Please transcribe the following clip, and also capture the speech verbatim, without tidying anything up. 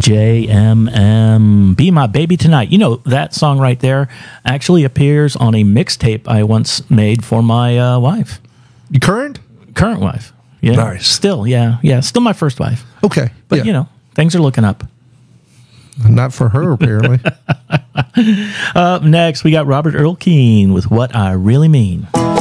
J M M, Be My Baby Tonight. You know, that song right there actually appears on a mixtape I once made for my uh, wife. You current? Current wife. Yeah. Nice. Still, yeah. Yeah. Still my first wife. Okay. But, yeah. you know, things are looking up. Not for her, apparently. Up next, we got Robert Earl Keen with What I Really Mean.